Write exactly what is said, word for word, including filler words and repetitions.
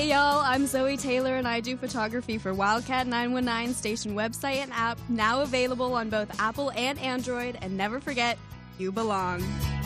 Hey y'all, I'm Zoe Taylor and I do photography for Wildcat nine one nine station website and app, now available on both Apple and Android, and never forget, you belong.